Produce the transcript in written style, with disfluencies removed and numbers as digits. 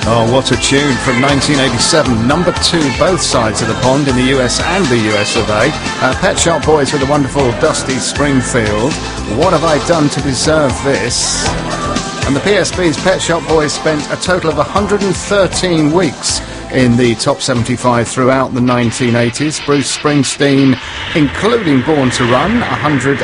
Oh, what a tune from 1987. Number 2, both sides of the pond in the US and the US of A. Pet Shop Boys with the wonderful Dusty Springfield. What have I done to deserve this? And the PSB's Pet Shop Boys spent a total of 113 weeks in the top 75 throughout the 1980s. Bruce Springsteen, including Born to Run, 100